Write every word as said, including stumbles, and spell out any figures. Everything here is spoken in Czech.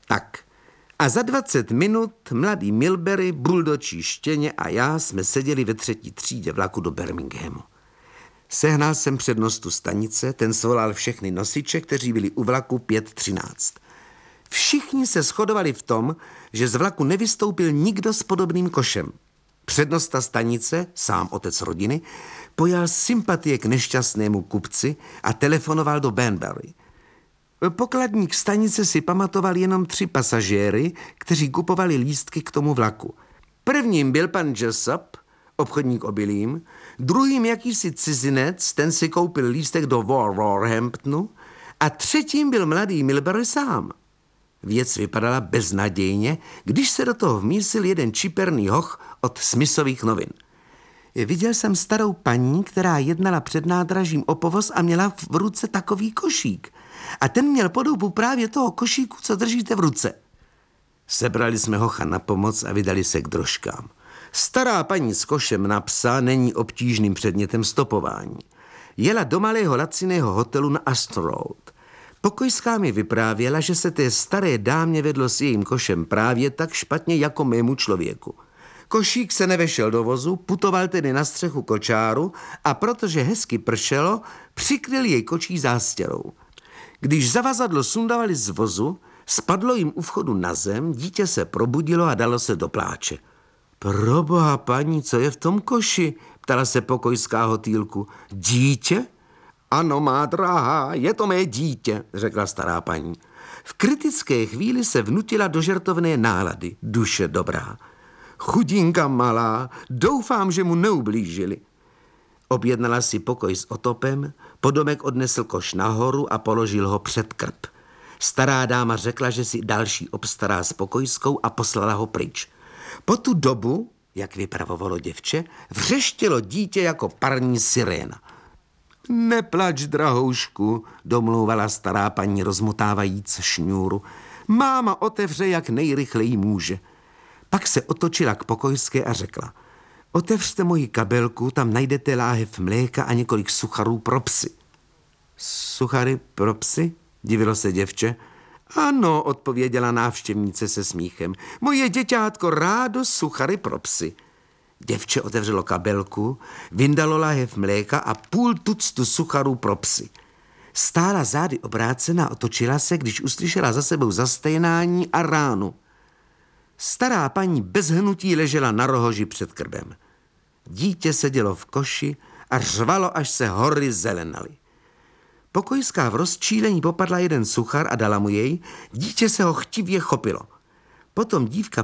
Tak. A za dvacet minut mladý Milbury, buldočí štěně a já jsme seděli ve třetí třídě vlaku do Birminghamu. Sehnal jsem přednostu stanice, ten svolal všechny nosiče, kteří byli u vlaku pět třináct. Všichni se shodovali v tom, že z vlaku nevystoupil nikdo s podobným košem. Přednosta stanice, sám otec rodiny, pojal sympatie k nešťastnému kupci a telefonoval do Banbury. Pokladník stanice si pamatoval jenom tři pasažéry, kteří kupovali lístky k tomu vlaku. Prvním byl pan Jessop, obchodník obilím, druhým jakýsi cizinec, ten si koupil lístek do Wolverhamptonu a třetím byl mladý Milbury sám. Věc vypadala beznadějně, když se do toho vmísil jeden čiperný hoch od Smithových novin. Viděl jsem starou paní, která jednala před nádražím o povoz a měla v ruce takový košík. A ten měl podobu právě toho košíku, co držíte v ruce. Sebrali jsme hocha na pomoc a vydali se k drožkám. Stará paní s košem na psa není obtížným předmětem stopování. Jela do malého laciného hotelu na Astor Road. Pokojská mi vyprávěla, že se té staré dámě vedlo s jejím košem právě tak špatně jako mému člověku. Košík se nevešel do vozu, putoval tedy na střechu kočáru a protože hezky pršelo, přikryl jej kočí zástěrou. Když zavazadlo sundavali z vozu, spadlo jim u vchodu na zem, dítě se probudilo a dalo se do pláče. Proboha, paní, co je v tom koši? Ptala se pokojská hotýlku. Dítě? Ano, má drahá, je to mé dítě, řekla stará paní. V kritické chvíli se vnutila do žertovné nálady, duše dobrá. Chudinka malá, doufám, že mu neublížili. Objednala si pokoj s otopem, podomek odnesl koš nahoru a položil ho před krb. Stará dáma řekla, že si další obstará s pokojskou a poslala ho pryč. Po tu dobu, jak vypravovalo děvče, vřeštělo dítě jako parní siréna. Neplač, drahoušku, domlouvala stará paní rozmotávajíc šňůru. Máma otevře, jak nejrychleji může. Pak se otočila k pokojské a řekla. Otevřte moji kabelku, tam najdete láhev mléka a několik sucharů pro psy. Suchary pro psy? Divilo se děvče. Ano, odpověděla návštěvnice se smíchem. Moje děťátko rádo suchary pro psy. Děvče otevřelo kabelku, vyndalo láhev mléka a půl tuctu sucharů pro psy. Stála zády obrácená, otočila se, když uslyšela za sebou zastejnání a ránu. Stará paní bez hnutí ležela na rohoži před krbem. Dítě sedělo v koši a řvalo, až se hory zelenaly. Pokojská v rozčílení popadla jeden suchar a dala mu jej, dítě se ho chtivě chopilo. Potom dívka